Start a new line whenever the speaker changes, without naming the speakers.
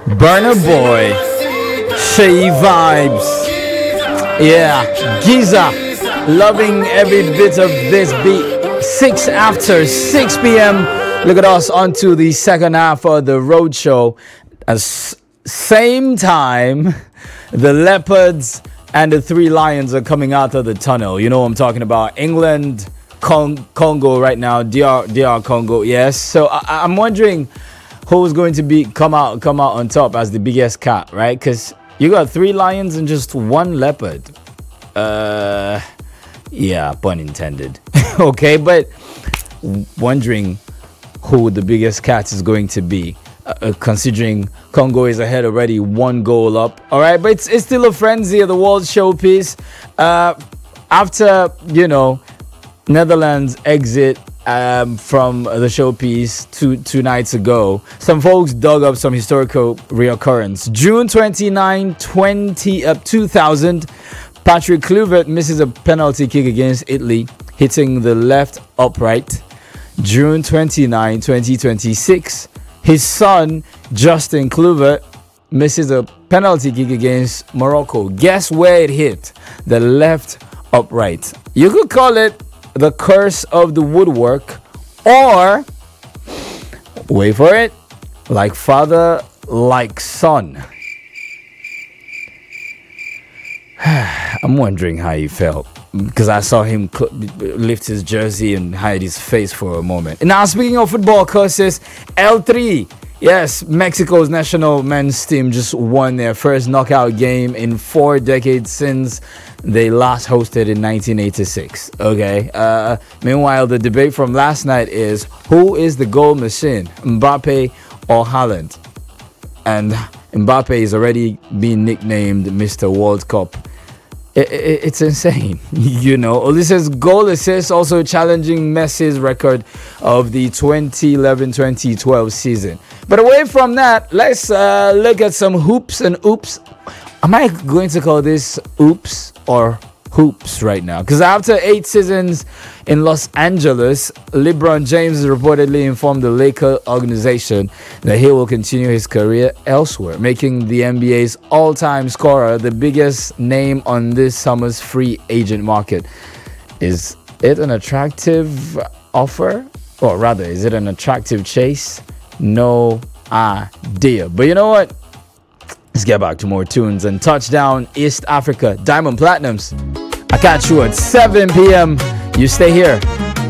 Burner Boy, Shay Vibes. Yeah, Giza, loving every bit of this beat. 6 after 6 p.m. Look at us onto the second half of the road show. As same time, the Leopards and the Three Lions are coming out of the tunnel. You know what I'm talking about. England, Congo right now, DR Congo. Yes. So I'm wondering who's going to come out on top as the biggest cat, right? Because you got 3 lions and just 1 leopard. Yeah, pun intended. Okay, but wondering who the biggest cat is going to be, considering Congo is ahead already, 1 goal up. All right, but it's still a frenzy of the world showpiece. After, Netherlands exit from the showpiece two nights ago, some folks dug up some historical reoccurrence. June 29, 2000, Patrick Kluivert misses a penalty kick against Italy, hitting the left upright. June 29, 2026, his son, Justin Kluivert, misses a penalty kick against Morocco. Guess where it hit? The left upright. You could call it the curse of the woodwork, or, wait for it, like father, like son. I'm wondering how he felt, because I saw him lift his jersey and hide his face for a moment. Now, speaking of football curses, L3, yes, Mexico's national men's team just won their first knockout game in 4 decades since they last hosted in 1986. Okay. Meanwhile, the debate from last night is, who is the goal machine, Mbappe or Haaland? And Mbappe is already being nicknamed Mr. World Cup. It's insane. Ulisses' goal assist also challenging Messi's record of the 2011-2012 season. But away from that, let's look at some hoops and oops. Am I going to call this oops or hoops right now? Because after 8 seasons in Los Angeles, LeBron James reportedly informed the Lakers organization that he will continue his career elsewhere, making the NBA's all-time scorer the biggest name on this summer's free agent market. Is it an attractive offer? Or rather, is it an attractive chase? No idea. But you know what? Let's get back to more tunes and touchdown East Africa Diamond Platinums. I catch you at 7 p.m. You stay here.